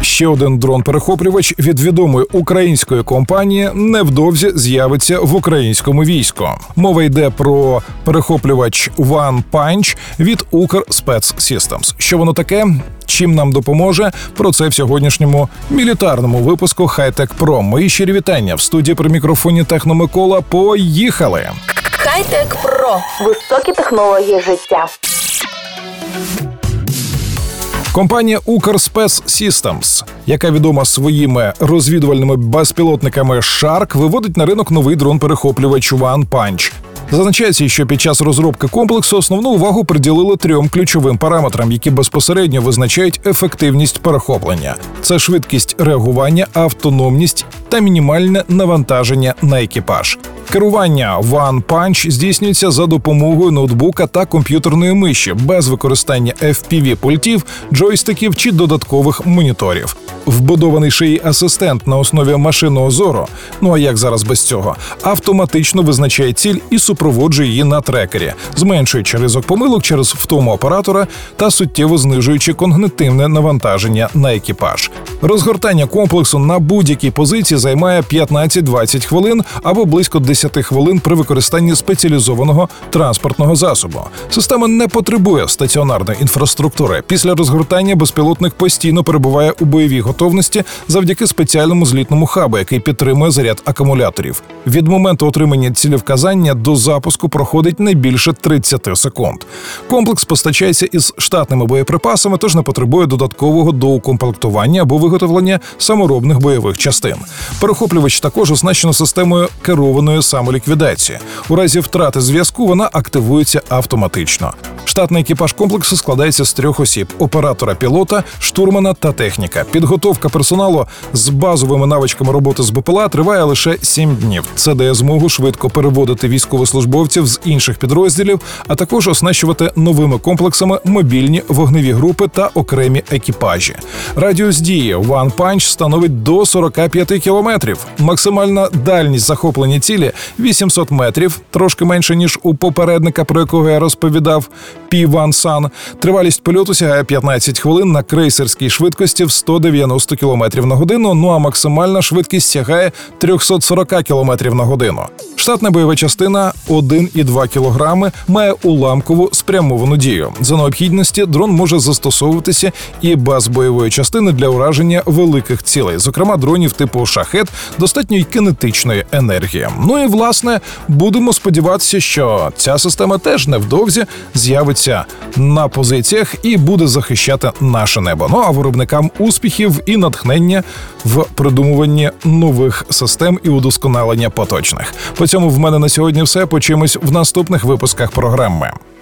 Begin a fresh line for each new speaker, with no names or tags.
Ще один дрон-перехоплювач від відомої української компанії невдовзі з'явиться в українському війську. Мова йде про перехоплювач One Punch від Укрспецсістемс. Що воно таке? Чим нам допоможе? Про це в сьогоднішньому мілітарному випуску Хай-Тек Про. Мої щирі вітання. В студії при мікрофоні Техномикола. Поїхали!
Хай-Тек Про. Високі технології життя.
Компанія Укрспецсістемс, яка відома своїми розвідувальними безпілотниками Shark, виводить на ринок новий дрон-перехоплювач One Punch. Зазначається, що під час розробки комплексу основну увагу приділили 3 ключовим параметрам, які безпосередньо визначають ефективність перехоплення. Це швидкість реагування, автономність та мінімальне навантаження на екіпаж. Керування One Punch здійснюється за допомогою ноутбука та комп'ютерної миші, без використання FPV-пультів, джойстиків чи додаткових моніторів. Вбудований шиї асистент на основі машинного зору, ну а як зараз без цього, автоматично визначає ціль і супроводжує її на трекері, зменшуючи ризик помилок через втому оператора та суттєво знижуючи когнітивне навантаження на екіпаж. Розгортання комплексу на будь-якій позиції займає 15-20 хвилин або близько 10 хвилин при використанні спеціалізованого транспортного засобу. Система не потребує стаціонарної інфраструктури. Після розгортання безпілотник постійно перебуває у бойовій готовності завдяки спеціальному злітному хабу, який підтримує заряд акумуляторів. Від моменту отримання цілевказання до запуску проходить не більше 30 секунд. Комплекс постачається із штатними боєприпасами, тож не потребує додаткового доукомплектування або виготовлення саморобних бойових частин. Перехоплювач також оснащено системою керованої самоліквідації. У разі втрати зв'язку вона активується автоматично. Штатний екіпаж комплексу складається з 3 осіб – оператора-пілота, штурмана та техніка. Підготовка персоналу з базовими навичками роботи з БПЛА триває лише 7 днів. Це дає змогу швидко переводити військовослужбовців з інших підрозділів, а також оснащувати новими комплексами мобільні вогневі групи та окремі екіпажі. Радіус дії One Punch становить до 45 кілометрів. Максимальна дальність захоплення цілі – 800 метрів, трошки менше, ніж у попередника, про якого я розповідав, P1 Sun. Тривалість польоту сягає 15 хвилин на крейсерській швидкості в 190 км на годину, ну а максимальна швидкість сягає 340 км на годину. Штатна бойова частина 1,2 кг має уламкову спрямовану дію. За необхідності дрон може застосовуватися і без бойової частини для ураження великих цілей, зокрема дронів типу «Шахед», достатньо й кинетичної енергії. Ну і, власне, будемо сподіватися, що ця система теж невдовзі з'явиться на позиціях і буде захищати наше небо. Ну а виробникам успіхів і натхнення в придумуванні нових систем і удосконалення поточних. По цьому в мене на сьогодні все. Почуємось в наступних випусках програми.